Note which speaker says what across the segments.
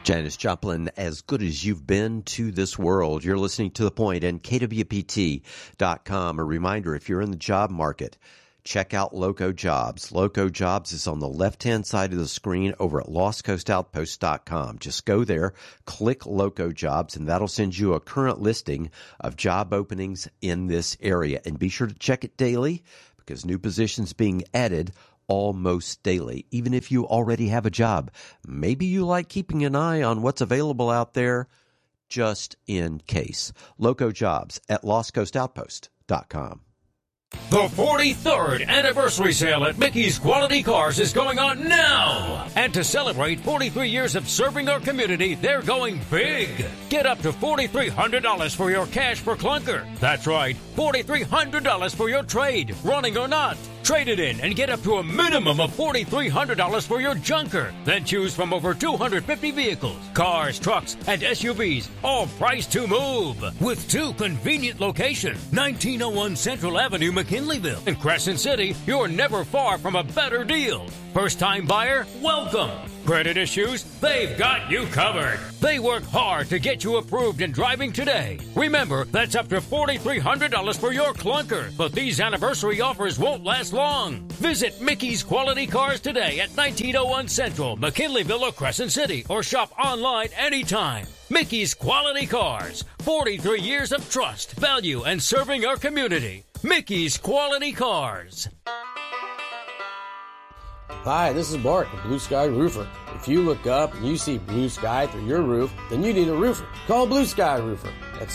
Speaker 1: Janis Joplin, as good as you've been to this world. You're listening to The Point and KWPT.com. A reminder, if you're in the job market, check out Loco Jobs. Loco Jobs is on the left-hand side of the screen over at LostCoastOutpost.com. Just go there, click Loco Jobs, and that'll send you a current listing of job openings in this area. And be sure to check it daily because new positions being added almost daily. Even if you already have a job, maybe you like keeping an eye on what's available out there just in case. Loco Jobs at LostCoastOutpost.com.
Speaker 2: The 43rd anniversary sale at Mickey's Quality Cars is going on now. And to celebrate 43 years of serving our community, they're going big. Get up to $4,300 for your cash for clunker. That's right, $4,300 for your trade, running or not. Trade it in and get up to a minimum of $4,300 for your junker. Then choose from over 250 vehicles, cars, trucks, and SUVs, all priced to move. With two convenient locations, 1901 Central Avenue, McKinleyville. In Crescent City, you're never far from a better deal. First-time buyer? Welcome. Credit issues? They've got you covered. They work hard to get you approved and driving today. Remember, that's up to $4,300 for your clunker, but these anniversary offers won't last long. Visit Mickey's Quality Cars today at 1901 Central, McKinleyville, or Crescent City, or shop online anytime. Mickey's Quality Cars, 43 years of trust, value, and serving our community. Mickey's Quality Cars.
Speaker 3: Hi, this is Mark of Blue Sky Roofer. If you look up and you see blue sky through your roof, then you need a roofer. Call Blue Sky Roofer at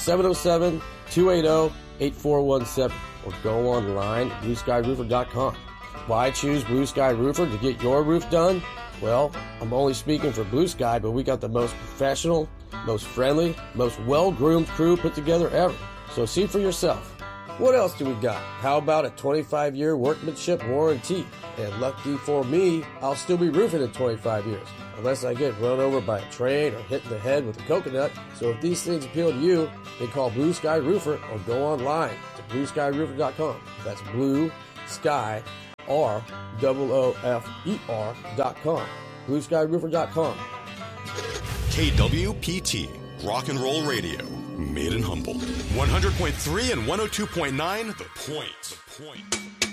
Speaker 3: 707-280-8417 or go online at blueskyroofer.com. Why choose Blue Sky Roofer to get your roof done? Well, I'm only speaking for Blue Sky, but we got the most professional, most friendly, most well-groomed crew put together ever. So see for yourself. What else do we got? How about a 25-year workmanship warranty? And lucky for me, I'll still be roofing in 25 years, unless I get run over by a train or hit in the head with a coconut. So if these things appeal to you, then call Blue Sky Roofer or go online to blueskyroofer.com. That's Blue Sky, ROOFER.com. blueskyroofer.com.
Speaker 4: KWPT, Rock and Roll Radio, made in Humboldt. 100.3 and 102.9, The Point.